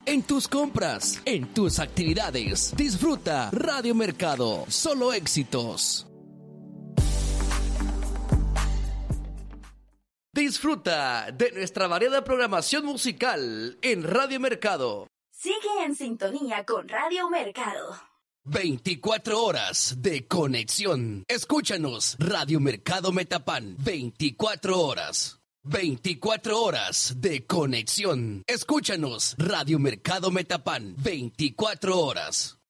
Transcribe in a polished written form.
En tus compras, en tus actividades, disfruta Radio Mercado, solo éxitos. Disfruta de nuestra variada programación musical en Radio Mercado. Sigue en sintonía con Radio Mercado. 24 horas de conexión. Escúchanos, Radio Mercado Metapán, 24 horas. 24 horas de conexión. Escúchanos, Radio Mercado Metapán, 24 horas.